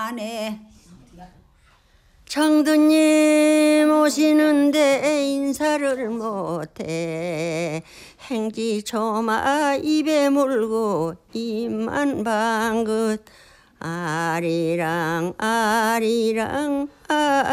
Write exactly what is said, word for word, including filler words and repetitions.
하네. 장두님 오시는데 인사를 못해 행지초마 입에 물고 입만 방긋 아리랑 아리랑 아